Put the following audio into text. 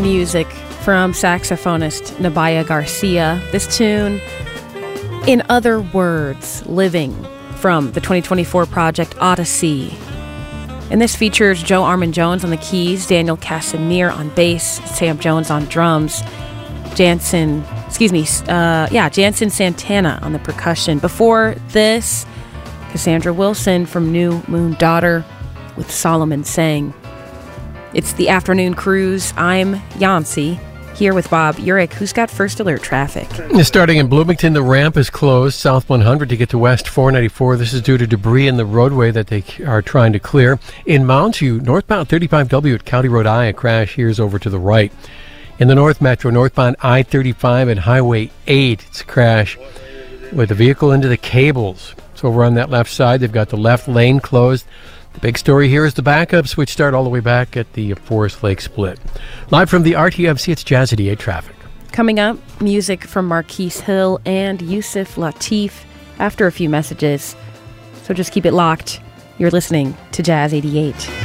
music from saxophonist Nabaya Garcia. This tune, In Other Words, Living, from the 2024 project Odyssey. And this features Joe Armon-Jones on the keys, Daniel Casimir on bass, Sam Jones on drums, Jansen Santana on the percussion. Before this, Cassandra Wilson from New Moon Daughter with Solomon Sang. It's the afternoon cruise. I'm Yancy, here with Bob Urich, who's got First Alert traffic. Starting in Bloomington, the ramp is closed, south 100 to get to west 494. This is due to debris in the roadway that they are trying to clear. In Mounds View, northbound 35W at County Road I, a crash here is over to the right. In the North Metro, northbound I-35 and Highway 8, it's a crash with the vehicle into the cables. So over on that left side, they've got the left lane closed. The big story here is the backups, which start all the way back at the Forest Lake split. Live from the RTMC, it's Jazz 88 traffic. Coming up, music from Marquise Hill and Yusuf Lateef after a few messages. So just keep it locked. You're listening to Jazz 88.